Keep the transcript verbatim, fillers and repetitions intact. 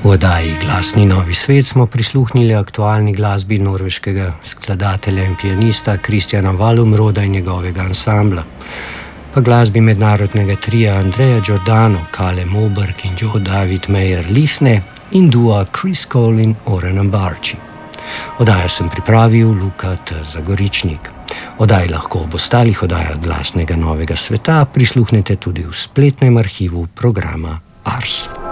V oddaji Glasni novi svet smo prisluhnili aktualni glasbi norveškega skladatelja in pianista Kristjana Valumroda in njegovega ansambla, pa glasbi mednarodnega trija Andreja Giordano, Kalle Moberg in Joe David Meyer-Lisne in dua Chris Cole in Oren Ambarci. Oddajo sem pripravil Luka T. Zagoričnik. Oddaj lahko ob ostalih oddajah Glasnega novega sveta prisluhnete tudi v spletnem arhivu programa Ars.